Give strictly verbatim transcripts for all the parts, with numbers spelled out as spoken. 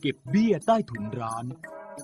เก็บเบี้ยใต้ถุนร้าน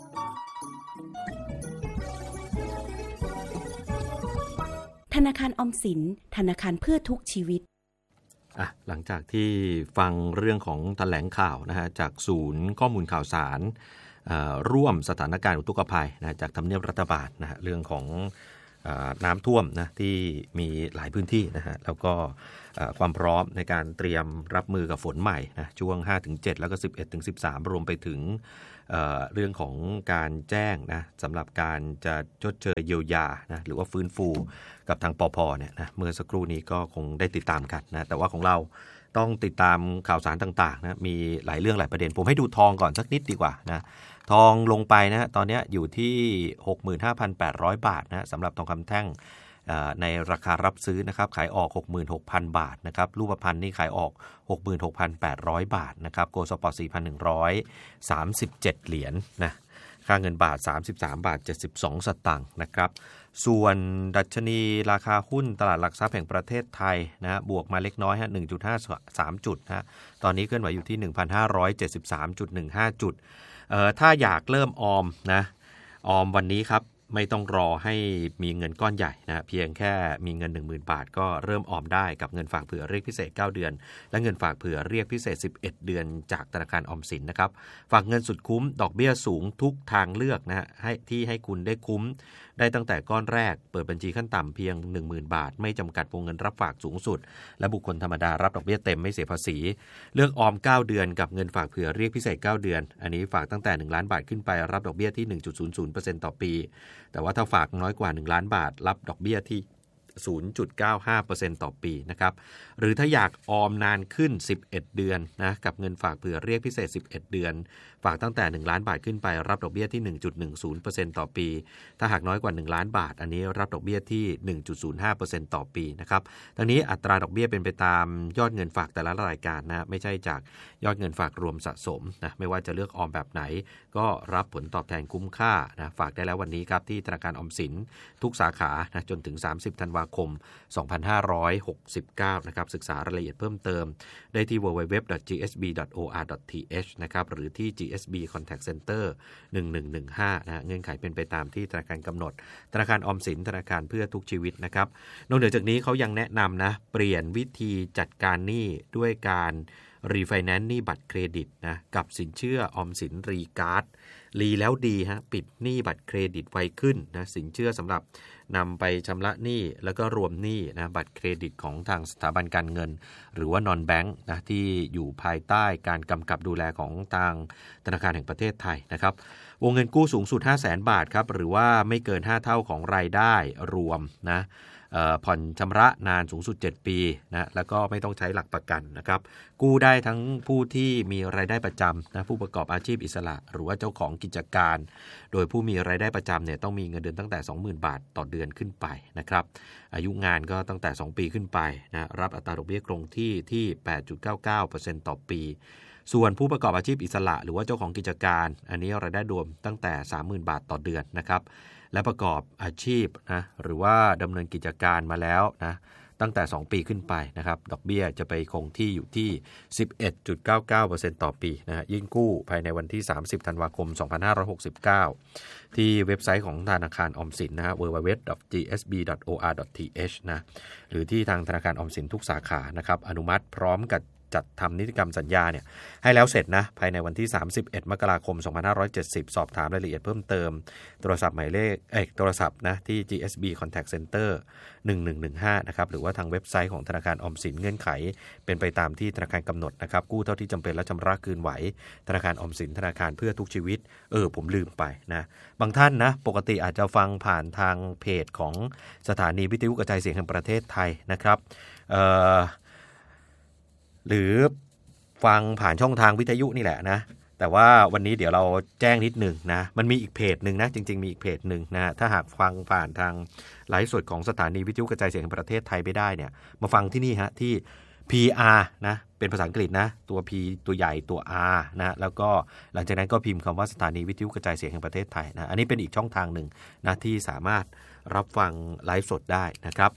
ธนาคารออมสินธนาคารเพื่อทุกชีวิตอ่ะหลังจากที่ฟังเรื่องของแถลงข่าวนะฮะจากศูนย์ข้อมูลข่าวสารร่วมสถานการณ์อุทกภัยนะจากทำเนียบรัฐบาลนะฮะเรื่องของน้ำท่วมนะที่มีหลายพื้นที่นะฮะแล้วก็ความพร้อมในการเตรียมรับมือกับฝนใหม่นะช่วง ห้าถึงเจ็ด แล้วก็ สิบเอ็ดถึงสิบสาม รวมไปถึง เอ่อ เรื่องของการแจ้งนะสำหรับการจะชดเชยเยียวยานะหรือว่าฟื้นฟูกับทางปภ.เนี่ยนะเมื่อสักครู่นี้ก็คงได้ติดตามกันนะแต่ว่าของเราต้องติดตามข่าวสารต่างๆนะมีหลายเรื่องหลายประเด็นผมให้ดูทองก่อนสักนิดดีกว่านะทองลงไปนะตอนนี้อยู่ที่ หกหมื่นห้าพันแปดร้อย บาทนะสำหรับทองคำแท่งในราคารับซื้อนะครับขายออก หกหมื่นหกพัน บาทนะครับรูปพรรณนี่ขายออก หกหมื่นหกพันแปดร้อย บาทนะครับโกลด์สปอร์ต สี่พันหนึ่งร้อยสามสิบเจ็ด เหรียญ นะค่าเงินบาทสามสิบสามบาทเจ็ดสิบสองสตางค์นะครับส่วนดัชนีราคาหุ้นตลาดหลักทรัพย์แห่งประเทศไทยนะบวกมาเล็กน้อยฮะ หนึ่งจุดห้าสาม จุดฮะตอนนี้เคลื่อนไหวอยู่ที่ หนึ่งพันห้าร้อยเจ็ดสิบสามจุดหนึ่งห้า จุดเอ่อถ้าอยากเริ่มออมนะออมวันนี้ครับไม่ต้องรอให้มีเงินก้อนใหญ่นะเพียงแค่มีเงิน หนึ่งหมื่น บาทก็เริ่มออมได้กับเงินฝากเผื่อเรียกพิเศษเก้าเดือนและเงินฝากเผื่อเรียกพิเศษสิบเอ็ดเดือนจากธนาคารออมสินนะครับฝากเงินสุดคุ้มดอกเบี้ยสูงทุกทางเลือกนะฮะให้ที่ให้คุณได้คุ้มได้ตั้งแต่ก้อนแรกเปิดบัญชีขั้นต่ำเพียง หนึ่งหมื่น บาทไม่จำกัดวงเงินรับฝากสูงสุดและบุคคลธรรมดารับดอกเบี้ยเต็มไม่เสียภาษีเลือกออมเก้าเดือนกับเงินฝากเผื่อเรียกพิเศษเก้าเดือนอันนี้ฝากตั้งแต่หนึ่งล้านบาทขึ้นไปรับดอกเบี้ยที่ หนึ่งจุดศูนย์ศูนย์เปอร์เซ็นต์ ต่อปีแต่ว่าถ้าฝากน้อยกว่าหนึ่งล้านบาทรับดอกเบี้ยที่ ศูนย์จุดเก้าห้าเปอร์เซ็นต์ ต่อปีนะครับหรือถ้าอยากออมนานขึ้นสิบเอ็ดเดือนนะกับเงินฝากเผื่อเรียกพิเศษสิบเอ็ดเดือนฝากตั้งแต่หนึ่งล้านบาทขึ้นไปรับดอกเบี้ยที่ หนึ่งจุดหนึ่งศูนย์เปอร์เซ็นต์ ต่อปีถ้าหากน้อยกว่าหนึ่งล้านบาทอันนี้รับดอกเบี้ยที่ หนึ่งจุดศูนย์ห้าเปอร์เซ็นต์ ต่อปีนะครับทั้งนี้อัตราดอกเบี้ยเป็นไปตามยอดเงินฝากแต่ละรายการนะไม่ใช่จากยอดเงินฝากรวมสะสมนะไม่ว่าจะเลือกออมแบบไหนก็รับผลตอบแทนคุ้มค่านะฝากได้แล้ววันนี้ครับที่ธนาคารออมสินทุกสาขานะจนถึงสามสิบธันวาคมสองพันห้าร้อยหกสิบเก้านะครับศึกษารายละเอียดเพิ่มเติมได้ที่ ดับเบิลยู ดับเบิลยู ดับเบิลยู ดอท จี เอส บี ดอท โอ อาร์ ดอท ที เอช นะครับหรือที่ จี เอส บี Contact Center หนึ่งหนึ่งหนึ่งห้านะเงื่อนไขเป็นไปตามที่ธนาคารกำหนดธนาคารออมสินธนาคารเพื่อทุกชีวิตนะครับนอกเหนือจากนี้เขายังแนะนำนะเปลี่ยนวิธีจัดการหนี้ด้วยการรีไฟแนนซ์หนี้บัตรเครดิตนะกับสินเชื่อออมสินรีการ์ดรีแล้วดีฮะปิดหนี้บัตรเครดิตไวขึ้นนะสินเชื่อสำหรับนำไปชำระหนี้แล้วก็รวมหนี้นะบัตรเครดิตของทางสถาบันการเงินหรือว่านอนแบงค์นะที่อยู่ภายใต้การกำกับดูแลของทางธนาคารแห่งประเทศไทยนะครับวงเงินกู้สูงสุด ห้าแสน บาทครับหรือว่าไม่เกินห้าเท่าของรายได้รวมนะผ่อนชำระนานสูงสุดเจ็ดปีนะแล้วก็ไม่ต้องใช้หลักประกันนะครับกู้ได้ทั้งผู้ที่มีรายได้ประจำนะผู้ประกอบอาชีพอิสระหรือว่าเจ้าของกิจการโดยผู้มีรายได้ประจำเนี่ยต้องมีเงินเดือนตั้งแต่ สองหมื่น บาทต่อเดือนขึ้นไปนะครับอายุงานก็ตั้งแต่สองปีขึ้นไปนะรับอัตราดอกเบี้ยคงที่ที่ แปดจุดเก้าเก้าเปอร์เซ็นต์ ต่อปีส่วนผู้ประกอบอาชีพอิสระหรือว่าเจ้าของกิจการอันนี้รายได้รวมตั้งแต่ สามหมื่น บาทต่อเดือนนะครับและประกอบอาชีพนะหรือว่าดำเนินกิจการมาแล้วนะตั้งแต่สองปีขึ้นไปนะครับดอกเบี้ยจะไปคงที่อยู่ที่ สิบเอ็ดจุดเก้าเก้าเปอร์เซ็นต์ ต่อปีนะฮะยื่นกู้ภายในวันที่สามสิบธันวาคมสองพันห้าร้อยหกสิบเก้าที่เว็บไซต์ของธนาคารออมสินนะฮะ ดับเบิลยู ดับเบิลยู ดับเบิลยู ดอท จี เอส บี ดอท โอ อาร์ ดอท ที เอช นะหรือที่ทางธนาคารออมสินทุกสาขานะครับอนุมัติพร้อมกับจัดทำนิติกรรมสัญญาเนี่ยให้แล้วเสร็จนะภายในวันที่สามสิบเอ็ดมกราคมสองพันห้าร้อยเจ็ดสิบสอบถามรายละเอียดเพิ่มเติมโทรศัพท์หมายเลขเอ้ยโทรศัพท์นะที่ จี เอส บี Contact Center หนึ่งหนึ่งหนึ่งห้านะครับหรือว่าทางเว็บไซต์ของธนาคารออมสินเงื่อนไขเป็นไปตามที่ธนาคารกำหนดนะครับกู้เท่าที่จำเป็นและชำระคืนไหวธนาคารออมสินธนาคารเพื่อทุกชีวิตเออผมลืมไปนะบางท่านนะปกติอาจจะฟังผ่านทางเพจของสถานีวิทยุกระจายเสียงแห่งประเทศไทยนะครับเอ่อหรือฟังผ่านช่องทางวิทยุนี่แหละนะแต่ว่าวันนี้เดี๋ยวเราแจ้งนิดหนึ่งนะมันมีอีกเพจหนึ่งนะจริงๆมีอีกเพจหนึ่งนะถ้าหากฟังผ่านทางไลฟ์สดของสถานีวิทยุกระจายเสียงแห่งประเทศไทยไม่ได้เนี่ยมาฟังที่นี่ฮะที่ พี อาร์ นะเป็นภาษาอังกฤษนะตัว P ตัวใหญ่ตัว R นะแล้วก็หลังจากนั้นก็พิมพ์คำว่าสถานีวิทยุกระจายเสียงแห่งประเทศไทยนะอันนี้เป็นอีกช่องทางหนึ่งนะที่สามารถรับฟังไลฟ์สดได้นะครับ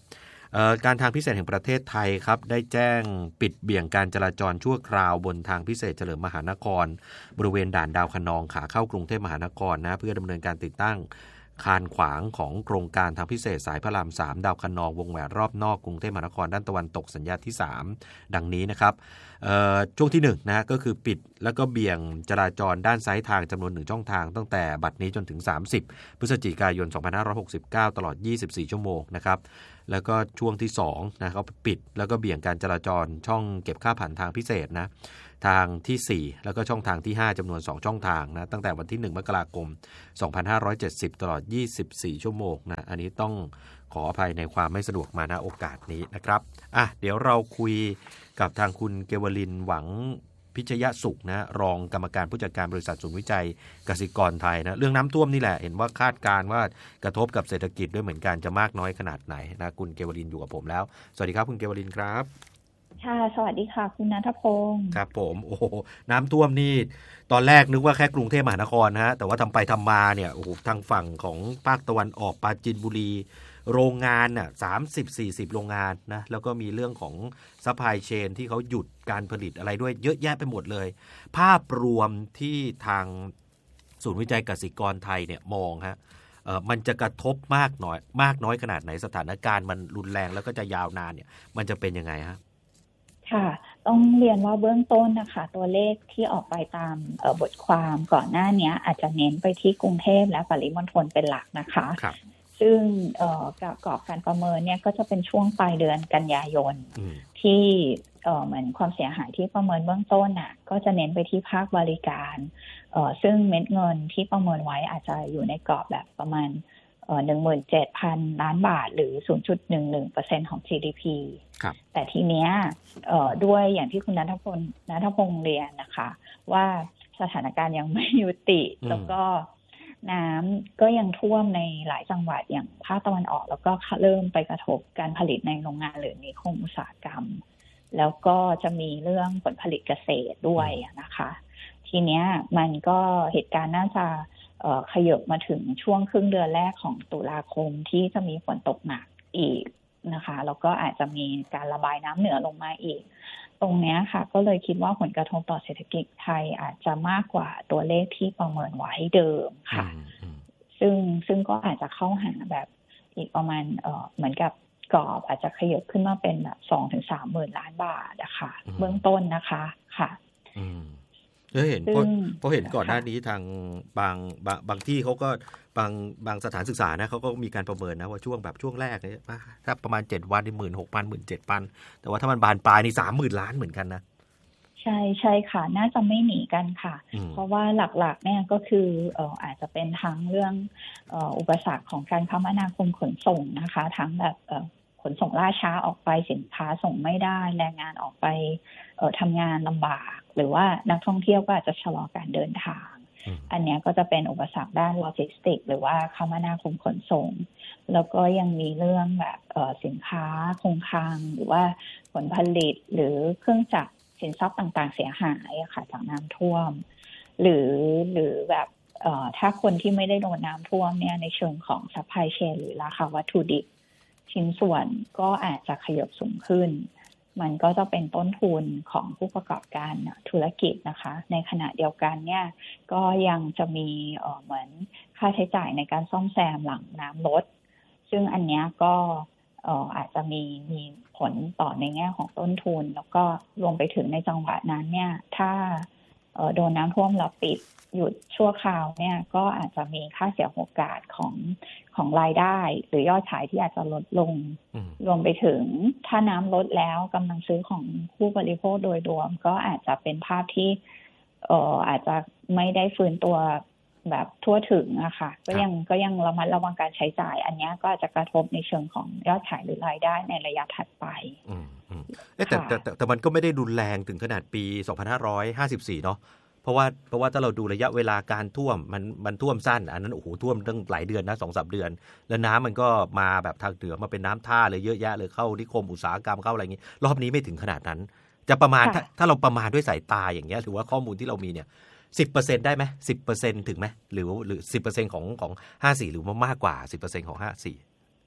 การทางพิเศษแห่งประเทศไทยครับได้แจ้งปิดเบี่ยงการจราจรชั่วคราวบนทางพิเศษเฉลิมมหานครบริเวณด่านดาวคะนองขาเข้ากรุงเทพมหานครนะเพื่อดำเนินการติดตั้งคานขวางของโครงการทางพิเศษสายพระรามสามดาวคะนองวงแหวนรอบนอกกรุงเทพมหานครด้านตะวันตกสัญญาที่สามดังนี้นะครับช่วงที่หนึ่งนะก็คือปิดแล้วก็เบี่ยงจราจรด้านซ้ายทางจำนวนหนึ่งช่องทางตั้งแต่บัดนี้จนถึงสามสิบพฤศจิกายนสองพันห้าร้อยหกสิบเก้าตลอดยี่สิบสี่ชั่วโมงนะครับแล้วก็ช่วงที่สองนะเขาปิดแล้วก็เบี่ยงการจราจรช่องเก็บค่าผ่านทางพิเศษนะทางที่สี่แล้วก็ช่องทางที่ห้าจำนวนสองช่องทางนะตั้งแต่วันที่หนึ่งมกราคมสองพันห้าร้อยเจ็ดสิบตลอดยี่สิบสี่ชั่วโมงนะอันนี้ต้องขออภัยในความไม่สะดวกมาณโอกาสนี้นะครับอ่ะเดี๋ยวเราคุยกับทางคุณเกวลินหวังพิชยสุขนะรองกรรมการผู้จัดการบริษัทศูนย์วิจัยกสิกรไทยนะเรื่องน้ำท่วมนี่แหละเห็นว่าคาดการณ์ว่ากระทบกับเศรษฐกิจด้วยเหมือนกันจะมากน้อยขนาดไหนนะคุณเกวลินอยู่กับผมแล้วสวัสดีครับคุณเกวลินครับค่ะสวัสดีค่ะคุณณัฐพงศ์ครับผมโอ้โหน้ำท่วมนี่ตอนแรกนึกว่าแค่กรุงเทพมหานครนะฮะแต่ว่าทำไปทำมาเนี่ยโอ้โหทางฝั่งของภาคตะวันออกปราจีนบุรีโรงงานน่ะสามสิบสี่สิบโรงงานนะแล้วก็มีเรื่องของซัพพลายเชนที่เขาหยุดการผลิตอะไรด้วยเยอะแยะไปหมดเลยภาพรวมที่ทางศูนย์วิจัยกสิกรไทยเนี่ยมองฮะเอ่อมันจะกระทบมากน้อยมากน้อยขนาดไหนสถานการณ์มันรุนแรงแล้วก็จะยาวนานเนี่ยมันจะเป็นยังไงฮะค่ะต้องเรียนว่าเบื้องต้นนะคะตัวเลขที่ออกไปตามบทความก่อนหน้านี้อาจจะเน้นไปที่กรุงเทพและปริมณฑลเป็นหลักนะคะซึ่งประกอบการประเมินเนี่ยก็จะเป็นช่วงปลายเดือนกันยายนที่เหมือนความเสียหายที่ประเมินเบื้องต้นน่ะก็จะเน้นไปที่ภาคบริการซึ่งเม็ดเงินที่ประเมินไว้อาจจะอยู่ในกรอบแบบประมาณหนึ่งหมื่นเจ็ดพันล้านบาทหรือ ศูนย์จุดหนึ่งหนึ่งเปอร์เซ็นต์ ของ จี ดี พี แต่ทีเนี้ยด้วยอย่างที่คุณณัฐพงศ์ณัฐพงศ์เรียนนะคะว่าสถานการณ์ยังไม่ยุติแล้วก็น้ำก็ยังท่วมในหลายจังหวัดอย่างภาคตะวันออกแล้วก็เริ่มไปกระทบการผลิตในโรงงานหรือนิคมอุตสาหกรรมแล้วก็จะมีเรื่องผลผลิตเกษตรด้วยนะคะทีเนี้ยมันก็เหตุการณ์น่าจะขยับมาถึงช่วงครึ่งเดือนแรกของตุลาคมที่จะมีฝนตกหนักอีกนะคะแล้วก็อาจจะมีการระบายน้ำเหนือลงมาอีกตรงนี้ค่ะก็เลยคิดว่าผลกระทบต่อเศรษฐกิจไทยอาจจะมากกว่าตัวเลขที่ประเมินไว้เดิมค่ะซึ่งซึ่งก็อาจจะเข้าหาแบบอีกประมาณเอ่อเหมือนกับกรอบอาจจะขยับขึ้นมาเป็นแบบสองถึงสามหมื่นล้านบาทนะคะเบื้องต้นนะคะค่ะเห็นเพราะเพราะเห็นก่อนหน้านี้ทางบางบางบางที่เขาก็บางบางสถานศึกษานะเขาก็มีการประเมินนะว่าช่วงแบบช่วงแรกเนี่ยถ้าประมาณเจ็ดวันนี่หมื่นหกพันหมื่นเจ็ดพันแต่ว่าถ้ามันบานปลายนี่สามหมื่นล้านเหมือนกันนะใช่ใช่ค่ะน่าจะไม่หนีกันค่ะเพราะว่าหลักๆเนี่ยก็คือเอ่ออาจจะเป็นทั้งเรื่องเอ่ออุปสรรคของการคมนาคมขนส่งนะคะทั้งแบบเอ่อขนส่งล่าช้าออกไปสินค้าส่งไม่ได้แรงงานออกไปเอ่อทำงานลำบากหรือว่านักท่องเที่ยวก็อาจจะชะลอการเดินทางอันนี้ก็จะเป็นอุปสรรคด้านโลจิสติกหรือว่าคมนาคมขนส่งแล้วก็ยังมีเรื่องแบบเอ่อสินค้าคงคลังหรือว่าผลผลิตหรือเครื่องจักรสินทรัพย์ต่างๆเสียหายค่ะจากน้ำท่วมหรือหรือแบบเอ่อถ้าคนที่ไม่ได้โดนน้ำท่วมเนี่ยในเชิงของซัพพลายเชนหรือราคาวัตถุดิบชิ้นส่วนก็อาจจะขยับสูงขึ้นมันก็จะเป็นต้นทุนของผู้ประกอบการธุรกิจนะคะในขณะเดียวกันเนี่ยก็ยังจะมีเอ่อเหมือนค่าใช้จ่ายในการซ่อมแซมหลังน้ำลดซึ่งอันเนี้ยก็เอ่ออาจจะมีมีผลต่อในแง่ของต้นทุนแล้วก็รวมไปถึงในจังหวะนั้นเนี่ยถ้าเอ่อโดนน้ำท่วมแล้วปิดหยุดชั่วคราวเนี่ยก็อาจจะมีค่าเสียโอกาสของของรายได้หรือยอดขายที่อาจจะลดลงรวมไปถึงถ้าน้ำลดแล้วกำลังซื้อของผู้บริโภคโดยรวมก็อาจจะเป็นภาพที่เอ่ออาจจะไม่ได้ฟื้นตัวแบบทั่วถึงอะค่ะก็ยังก็ยังระมัดระวังการใช้จ่ายอันนี้ก็อาจจะกระทบในเชิงของยอดขายหรือรายได้ในระยะถัดไปอืมอืมแต่แต่แต่แต่มันก็ไม่ได้รุนแรงถึงขนาดปีสองพันห้าร้อยห้าสิบสี่เนาะเพราะว่าเพราะว่าถ้าเราดูระยะเวลาการท่วมมันมันท่วมสั้นอันนั้นโอ้โหท่วมตั้งหลายเดือนนะ สองถึงสาม เดือนแล้วน้ำมันก็มาแบบทางเหนือมาเป็นน้ำท่าเลยเยอะแยะเลยเข้านิคมอุตสาหกรรมเข้าอะไรอย่างงี้รอบนี้ไม่ถึงขนาดนั้นจะประมาณถ้าถ้าเราประมาณด้วยสายตาอย่างเงี้ยถือว่าข้อมูลที่เรามีเนี่ย สิบเปอร์เซ็นต์ ได้ไหม สิบเปอร์เซ็นต์ ถึงไหมหรือหรือ สิบเปอร์เซ็นต์ ของของห้าสิบสี่หรือว่ามากกว่า สิบเปอร์เซ็นต์ ของห้าสิบสี่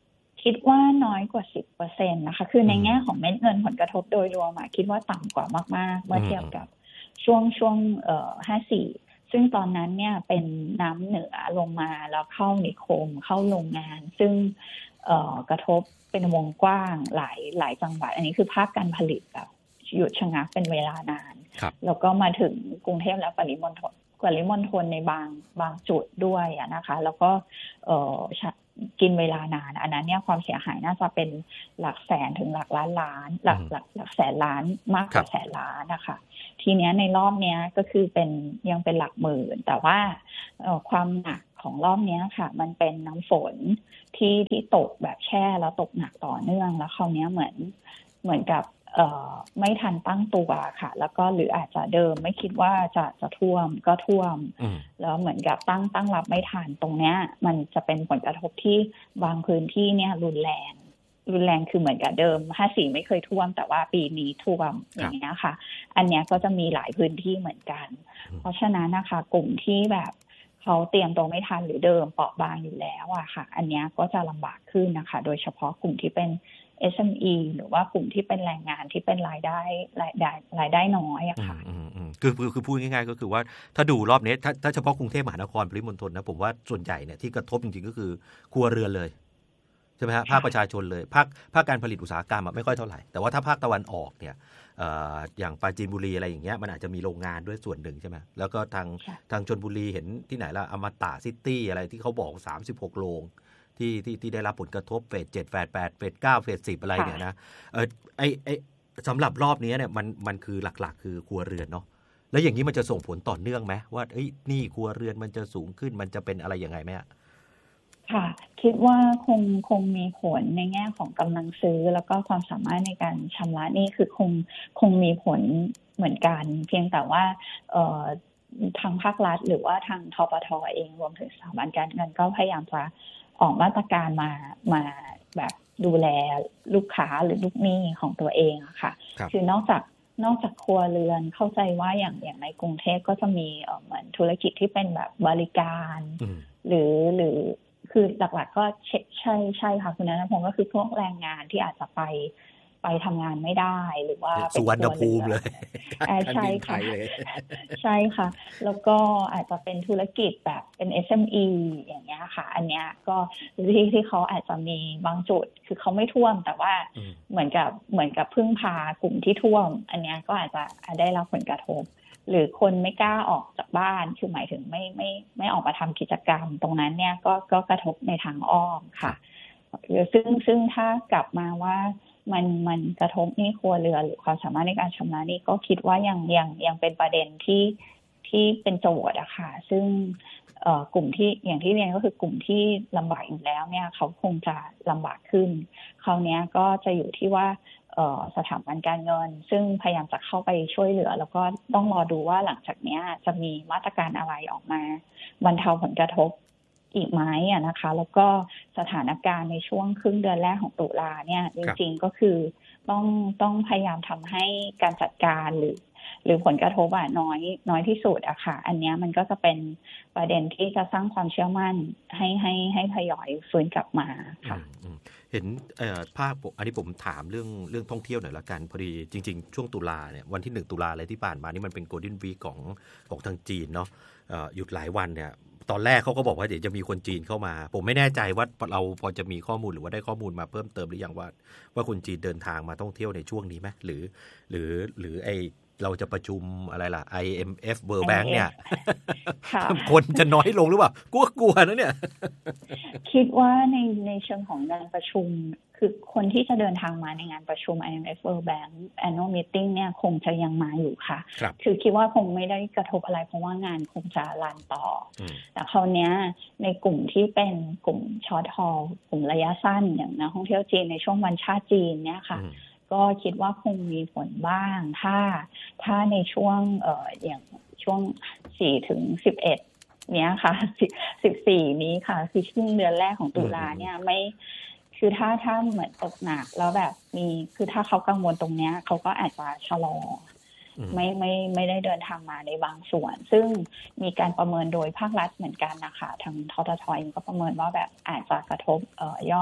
คิดว่าน้อยกว่า สิบเปอร์เซ็นต์ นะคะคือในแง่ของเม็ดเงินผลกระทบโดยรวมคิดว่าต่ำกว่ามากๆเมื่อเทียบกับช่วงช่วงเอ่อห้าสิบสี่ซึ่งตอนนั้นเนี่ยเป็นน้ำเหนือลงมาแล้วเข้านิคมเข้าโรงงานซึ่งเอ่อกระทบเป็นวงกว้างหลายหลายจังหวัดอันนี้คือภาคการผลิตแบบหยุดชะงักเป็นเวลานานแล้วก็มาถึงกรุงเทพและปริมณฑลปริมณฑลในบางบางจุดด้วยนะคะแล้วก็เอ่อกินเวลานานอันนั้นเนี่ยความเสียหายน่าจะเป็นหลักแสนถึงหลักล้านล้านหลักหลักหลักแสนล้านมากกว่าแสนล้านนะคะทีเนี้ยในรอบเนี้ยก็คือเป็นยังเป็นหลักหมื่นแต่ว่าเอ่อความหนักของรอบเนี้ยค่ะมันเป็นน้ำฝนที่ที่ตกแบบแช่แล้วตกหนักต่อเนื่องแล้วคราวเนี้ยเหมือนเหมือนกับเอ่อไม่ทันตั้งตัวค่ะแล้วก็หรืออาจจะเดิมไม่คิดว่าจะจะท่วมก็ท่วมแล้วเหมือนกับตั้งตั้งรับไม่ทันตรงเนี้ยมันจะเป็นผลกระทบที่บางพื้นที่เนี่ยรุนแรงรุนแรงคือเหมือนกับเดิมห้าสี่ไม่เคยท่วมแต่ว่าปีนี้ท่วมอย่างเงี้ยค่ะอันเนี้ยก็จะมีหลายพื้นที่เหมือนกันเพราะฉะนั้นนะคะกลุ่มที่แบบเขาเตรียมตัวไม่ทันหรือเดิมเปราะบางอยู่แล้วอะค่ะอันเนี้ยก็จะลำบากขึ้นนะคะโดยเฉพาะกลุ่มที่เป็น เอส เอ็ม อี หรือว่ากลุ่มที่เป็นแรงงานที่เป็นรายได้รายได้รายได้น้อยอะค่ะคือคือคือพูดง่ายๆก็คือว่าถ้าดูรอบนี้ถ้าถ้าเฉพาะกรุงเทพมหานครปริมณฑลนะผมว่าส่วนใหญ่เนี่ยที่กระทบจริงๆก็คือครัวเรือนเลยใช่ไหมฮะภาคประชาชนเลยภาคภาคการผลิตอุตสาหกรรมไม่ค่อยเท่าไหร่แต่ว่าถ้าภาคตะวันออกเนี่ยอย่างปราจีนบุรีอะไรอย่างเงี้ยมันอาจจะมีโรงงานด้วยส่วนหนึ่งใช่ไหมแล้วก็ทางทางชลบุรีเห็นที่ไหนละอมตะซิตี้อะไรที่เขาบอกสามสิบหกโรงที่ที่ที่ได้รับผลกระทบเฟสเจ็ดเฟสแปดเฟสเก้าเฟสสิบอะไรเนี่ยนะเออไอไอสำหรับรอบนี้เนี่ยมันมันคือหลักๆคือครัวเรือนเนาะแล้วอย่างนี้มันจะส่งผลต่อเนื่องไหมว่าเอ้ยนี่ครัวเรือนมันจะสูงขึ้นมันจะเป็นอะไรยังไงไหมค่ะคิดว่าคงคงมีผลในแง่ของกำลังซื้อแล้วก็ความสามารถในการชำระหนี้คือคงคงมีผลเหมือนกันเพียงแต่ว่าเอ่อทางภาครัฐหรือว่าทางธปท.เองรวมถึงสถาบันการเงินก็พยายามจะออกมาตรการมามาแบบดูแลลูกค้าหรือลูกหนี้ของตัวเองอะค่ะคือนอกจากนอกจากครัวเรือนเข้าใจว่าอย่างอย่างในกรุงเทพก็จะมีเอ่อเหมือนธุรกิจที่เป็นแบบบริการหรือหรือคือหลักๆก็ใช่ใช่ใช่ค่ะคุณนันทพงศ์ก็คือพวกแรงงานที่อาจจะไปไปทำงานไม่ได้หรือว่าสุวรรณภูมิเลยใช่ค่ะใช่ค่ะแล้วก็อาจจะเป็นธุรกิจแบบเป็น เอส เอ็ม อี อย่างเงี้ยค่ะอันเนี้ยก็ที่ที่เขาอาจจะมีบางจุดคือเขาไม่ท่วมแต่ว่าเหมือนกับเหมือนกับพึ่งพากลุ่มที่ท่วมอันเนี้ยก็อาจจะได้รับผลกระทบหรือคนไม่กล้าออกจากบ้านคือหมายถึงไม่ไม่ไม่ออกมาทำกิจกรรมตรงนั้นเนี่ยก็ก็กระทบในทางอ้อมค่ะซึ่งซึ่งถ้ากลับมาว่ามันมันกระทบหนี้ครัวเรือนหรือความสามารถในการชำระหนี้ก็คิดว่ายังยังยังเป็นประเด็นที่ที่เป็นโจทย์อะค่ะซึ่งเอ่อกลุ่มที่อย่างที่เรียนก็คือกลุ่มที่ลำบากอยู่แล้วเนี่ยเขาคงจะลำบากขึ้นคราวนี้ก็จะอยู่ที่ว่าสถาบันการเงินซึ่งพยายามจะเข้าไปช่วยเหลือแล้วก็ต้องรอดูว่าหลังจากนี้จะมีมาตรการอะไรออกมาบรรเทาผลกระทบอีกไหมอะนะคะแล้วก็สถานการณ์ในช่วงครึ่งเดือนแรกของตุลาเนี่ยจริงๆก็คือต้องต้องพยายามทำให้การจัดการหรือหรือผลกระทบอ่ะน้อยน้อยที่สุดอะค่ะอันนี้มันก็จะเป็นประเด็นที่จะสร้างความเชื่อมั่นให้ให้ให้ทยอยฟื้นกลับมาค่ะเห็นภาพอันนี้ผมถามเรื่องเรื่องท่องเที่ยวหน่อยละกันพอดีจริงๆช่วงตุลาเนี่ยวันที่หนึ่งตุลาอะไรที่ผ่านมานี่มันเป็นโกลเด้นวีคของของทางจีนเนาะหยุดหลายวันเนี่ยตอนแรกเขาก็บอกว่าเดี๋ยวจะมีคนจีนเข้ามาผมไม่แน่ใจว่าเราพอจะมีข้อมูลหรือว่าได้ข้อมูลมาเพิ่มเติมหรือยังว่าว่าคนจีนเดินทางมาท่องเที่ยวในช่วงนี้ไหมหรือหรือหรือไอเราจะประชุมอะไรล่ะ ไอ เอ็ม เอฟ World Bank เนี่ยคนจะน้อยลงหรือเปล่ากลัวกลัวนะเนี่ยคิดว่าในในเชิงของงานประชุมคือคนที่จะเดินทางมาในงานประชุม ไอ เอ็ม เอฟ World Bank Annual Meeting เนี่ยคงจะยังมาอยู่ค่ะคือคิดว่าคงไม่ได้กระทบอะไรเพราะว่างานคงจะรันต่อแต่คราวนี้ในกลุ่มที่เป็นกลุ่มช็อตฮอลกลุ่มระยะสั้นอย่างนักท่องเที่ยวจีนในช่วงวันชาติจีนเนี่ยค่ะก็คิดว่าคงมีผลบ้างถ้าถ้าในช่วงเอ่ออย่างช่วงสี่ถึงสิบเอ็ดเนี้ยค่ะสิบสี่นี้ค่ะคือช่วงเดือนแรกของตุลาเนี่ยไม่คือถ้าถ้าเหมือนตกหนักแล้วแบบมีคือถ้าเขากังวลตรงเนี้ยเขาก็อาจจะชะลอไม่ไม่ไม่ได้เดินทางมาในบางส่วนซึ่งมีการประเมินโดยภาครัฐเหมือนกันนะคะทางททท.เองก็ประเมินว่าแบบอาจจะกระทบเอ่อยอด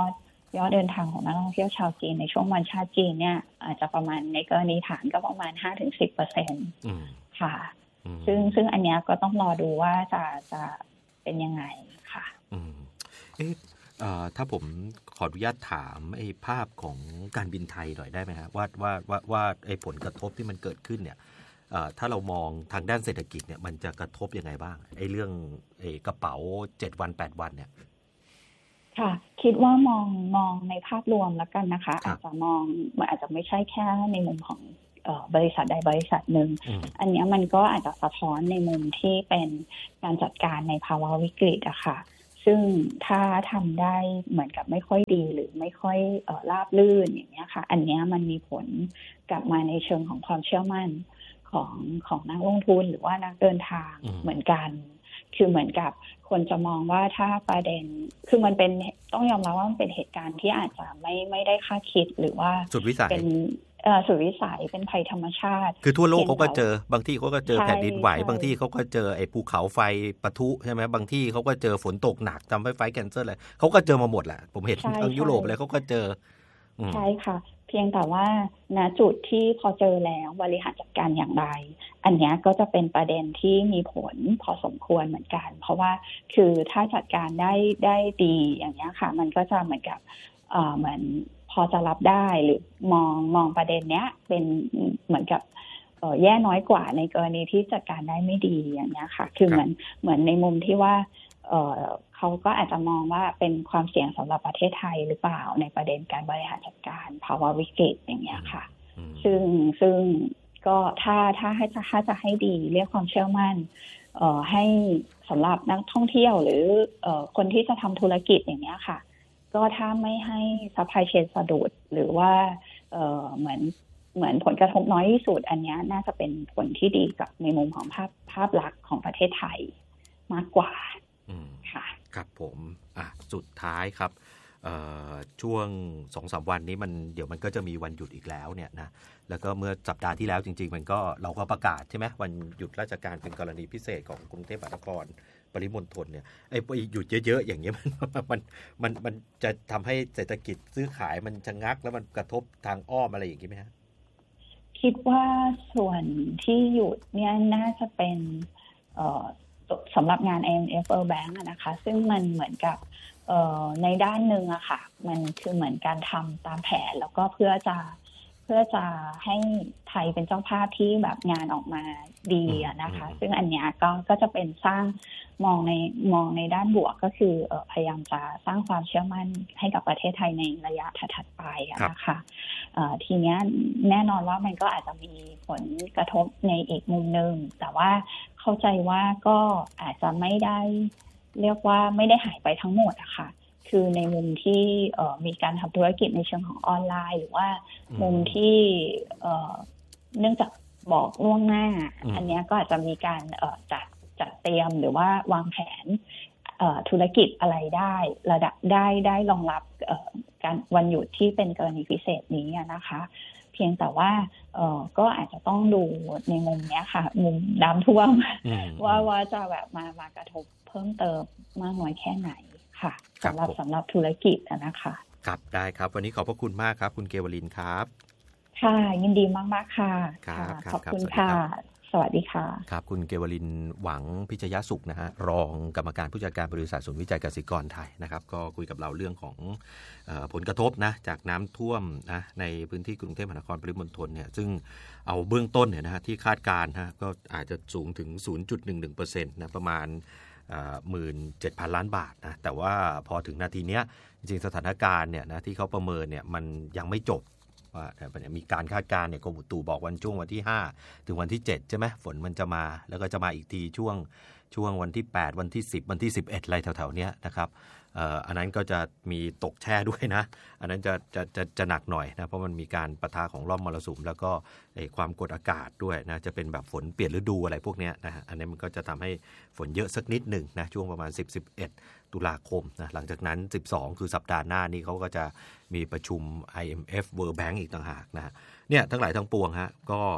ยอดเดินทางของนักท่องเที่ยวชาวจีนในช่วงวันชาติจีนเนี่ยอาจจะประมาณในกรณีฐานก็ประมาณ ห้าถึงสิบเปอร์เซ็นต์ ค่ะซึ่งซึ่งอันเนี้ยก็ต้องรอดูว่าจะจะเป็นยังไงค่ะอืมเอ๊ะถ้าผมขออนุญาตถามไอ้ภาพของการบินไทยหน่อยได้ไหมฮะว่าว่าว่าว่าไอ้ผลกระทบที่มันเกิดขึ้นเนี่ยถ้าเรามองทางด้านเศรษฐกิจเนี่ยมันจะกระทบยังไงบ้างไอ้เรื่องไอ้กระเป๋าเจ็ดวันแปดวันเนี่ยค่ะคิดว่ามองมองในภาพรวมแล้วกันนะคะอาจจะมองมันอาจจะไม่ใช่แค่ในมุมของบริษัทใดบริษัทหนึ่ง อ, อันนี้มันก็อาจจะสะท้อนในมุมที่เป็นการจัดการในภาวะวิกฤตอะค่ะซึ่งถ้าทำได้เหมือนกับไม่ค่อยดีหรือไม่ค่อยเอ่อราบรื่นอย่างเงี้ยค่ะอันนี้มันมีผลกลับมาในเชิงของความเชื่อมั่นของของนักลงทุนหรือว่านักเดินทางเหมือนกันคือเหมือนกับคนจะมองว่าถ้าประเด็นคือมันเป็นต้องยอมรับว่ามันเป็นเหตุการณ์ที่อาจจะไม่ไม่ได้คาดคิดหรือว่าสุดวิสัยเป็นเอ่อสุดวิสัยเป็นภัยธรรมชาติคือทั่วโลกเขาก็เจอบางที่เขาก็เจอแผ่นดินไหวบางที่เขาก็เจอไอ้ภูเขาไฟปะทุใช่ไหมบางที่เขาก็เจอฝนตกหนักทำให้ไฟแคนเซิลอะไรเขาก็เจอมาหมดแหละผมเห็นทางยุโรปอะไรเขาก็เจอใช่ค่ะเพียงแต่ว่าณจุดที่พอเจอแล้วบริหารจัดการอย่างไรอันนี้ก็จะเป็นประเด็นที่มีผลพอสมควรเหมือนกันเพราะว่าคือถ้าจัดการได้ได้ดีอย่างนี้ค่ะมันก็จะเหมือนกับเอ่อเหมือนพอจะรับได้หรือมองมองประเด็นเนี้ยเป็นเหมือนกับเอ่อแย่น้อยกว่าในกรณีที่จัดการได้ไม่ดีอย่างนี้ค่ะคือเหมือนเหมือนในมุมที่ว่าเอ่อเขาก็อาจจะมองว่าเป็นความเสี่ยงสำหรับประเทศไทยหรือเปล่าในประเด็นการบริหารจัดการภาวะวิกฤตอย่างเงี้ยค่ะซึ่งซึ่งก็ถ้าถ้าให้จะถ้าจะให้ดีเรียกความเชื่อมั่นเอ่อให้สำหรับนักท่องเที่ยวหรือเอ่อคนที่จะทำธุรกิจอย่างเงี้ยค่ะก็ถ้าไม่ให้ซัพพลายเชนสะดุดหรือว่าเอ่อเหมือนเหมือนผลกระทบน้อยที่สุดอันนี้น่าจะเป็นผลที่ดีกับในมุมของภาพภาพลักษณ์ของประเทศไทยมากกว่าค่ะครับผมอ่ะสุดท้ายครับช่วง สองถึงสาม วันนี้มันเดี๋ยวมันก็จะมีวันหยุดอีกแล้วเนี่ยนะแล้วก็เมื่อสัปดาห์ที่แล้วจริงๆมันก็เราก็ประกาศใช่ไหมวันหยุดราชการเป็นกรณีพิเศษของกรุงเทพมหานครปริมณฑลเนี่ยไอ้หยุดเยอะๆอย่างเงี้ยมันมันมันมันจะทำให้เศรษฐกิจซื้อขายมันชะงักแล้วมันกระทบทางอ้อมอะไรอย่างงี้ไหมฮะคิดว่าส่วนที่หยุดเนี่ยน่าจะเป็นเอ่อสำหรับงาน ไอ เอ็ม เอฟ World Bank นะคะซึ่งมันเหมือนกับในด้านหนึ่งอะค่ะมันคือเหมือนการทำตามแผนแล้วก็เพื่อจะเพื่อจะให้ไทยเป็นเจ้าภาพที่แบบงานออกมาดีอะนะคะซึ่งอันเนี้ยก็ก็จะเป็นสร้างมองในมองในด้านบวกก็คือเอ่อพยายามจะสร้างความเชื่อมั่นให้กับประเทศไทยในระยะถัดๆไปนะคะเอ่อทีเนี้ยแน่นอนว่ามันก็อาจจะมีผลกระทบในอีกมุมนึงแต่ว่าเข้าใจว่าก็อาจจะไม่ได้เรียกว่าไม่ได้หายไปทั้งหมดอะค่ะคือในมุมที่เอ่อมีการทำธุรกิจในเชิงของออนไลน์หรือว่ามุมที่เอ่อเนื่องจากบอกล่วงหน้าอันนี้ก็อาจจะมีการเอ่อจัดจัดเตรียมหรือว่าวางแผนเอ่อธุรกิจอะไรได้ระดับได้ได้รองรับเอ่อการวันหยุดที่เป็นกรณีพิเศษนี้นะคะเพียงแต่ว่าเอ่อก็อาจจะต้องดูในมุมเนี้ยค่ะมุมน้ำท่วมว่าว่าจะแบบมามากระทบเพิ่มเติมมากน้อยแค่ไหนค่ะสำหรับสำหรับธุรกิจนะคะครับได้ครับวันนี้ขอบพระคุณมากครับคุณเกวลินครับค่ะยินดีมากๆค่ะขอบคุณค่ะสวัสดีค่ะครับคุณเกวลินหวังพิชยสุขนะฮะรองกรรมการผู้จัดการบริษัทศูนย์วิจัยกสิกรไทยนะครับก็คุยกับเราเรื่องของเอ่อผลกระทบนะจากน้ำท่วมนะในพื้นที่กรุงเทพมหานครปริมณฑลเนี่ยซึ่งเอาเบื้องต้นเนี่ยนะฮะที่คาดการณ์ฮะก็อาจจะสูงถึง ศูนย์จุดหนึ่งหนึ่งเปอร์เซ็นต์ นะประมาณหนึ่งหมื่นเจ็ดพัน ล้านบาทนะแต่ว่าพอถึงนาทีเนี้ยจริงๆสถานการณ์เนี่ยนะที่เขาประเมินเนี่ยมันยังไม่จบว่ามีการคาดการณ์เนี่ยกรมอุตุบอกวันช่วงวันที่ห้าถึงวันที่เจ็ดใช่ไหมฝนมันจะมาแล้วก็จะมาอีกทีช่วงช่วงวันที่แปดวันที่สิบวันที่สิบเอ็ดอะไรแถวๆเนี้ยนะครับเอ่ออันนั้นก็จะมีตกแช่ด้วยนะอันนั้นจะจะจะจะหนักหน่อยนะเพราะมันมีการปะทะของร่องมรสุมแล้วก็ไอ้ความกดอากาศด้วยนะจะเป็นแบบฝนเปลี่ยนฤดูอะไรพวกเนี้ยนะฮะอันนี้มันก็จะทำให้ฝนเยอะสักนิดหนึ่งนะช่วงประมาณสิบ สิบเอ็ดตุลาคมนะหลังจากนั้นสิบสองคือสัปดาห์หน้านี้เขาก็จะมีประชุม ไอ เอ็ม เอฟ World Bank อีกต่างหากนะเนี่ยทั้งหลายทั้งปวงฮะก็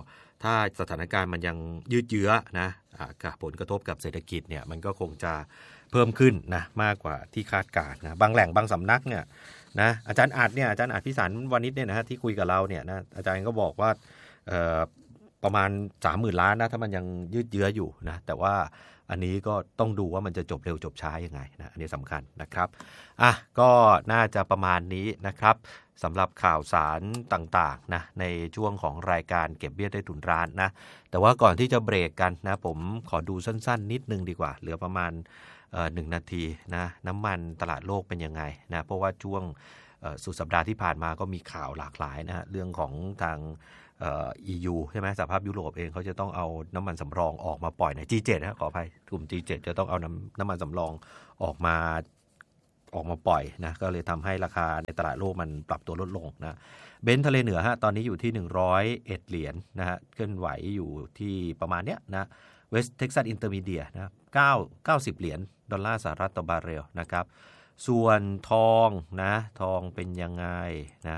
ถ้าสถานการณ์มันยังยืดเยื้อนะกับผลกระทบกับเศรษฐกิจเนี่ยมันก็คงจะเพิ่มขึ้นนะมากกว่าที่คาดการณ์นะบางแหล่งบางสำนักเนี่ยนะอาจารย์อาจเนี่ยอาจารย์อาจพิสารวานิชเนี่ยนะฮะที่คุยกับเราเนี่ยนะอาจารย์ก็บอกว่าเอ่อประมาณ สามหมื่น ล้านนะถ้ามันยังยืดเยื้ออยู่นะแต่ว่าอันนี้ก็ต้องดูว่ามันจะจบเร็วจบช้ายังไงนะอันนี้สำคัญนะครับอ่ะก็น่าจะประมาณนี้นะครับสำหรับข่าวสารต่างๆนะในช่วงของรายการเก็บเบี้ยใต้ถุนร้านนะแต่ว่าก่อนที่จะเบรกกันนะผมขอดูสั้นๆนิดนึงดีกว่าเหลือประมาณเอ่อหนึ่งนาทีนะน้ำมันตลาดโลกเป็นยังไงนะเพราะว่าช่วงสุดสัปดาห์ที่ผ่านมาก็มีข่าวหลากหลายนะฮะเรื่องของทางเอ่อ อี ยู ใช่ไหมสหภาพยุโรปเองเขาจะต้องเอาน้ำมันสำรองออกมาปล่อยใน จี เซเว่น นะขออภัยกลุ่ม จี เซเว่น จะต้องเอาน้ำน้ำมันสำรองออกมาออกมาปล่อยนะก็เลยทำให้ราคาในตลาดโลกมันปรับตัวลดลงนะเบนซ์ทะเลเหนือฮะตอนนี้อยู่ที่หนึ่งร้อยเอ็ดเหรียญ นะฮะเคลื่อนไหวอยู่ที่ประมาณเนี้ยนะเวสต์เท็กซัสอินเตอร์มีเดียนะเก้า เก้าสิบเหรียญดอลลาร์สหรัฐต่อบาร์เรลนะครับส่วนทองนะทองเป็นยังไงนะ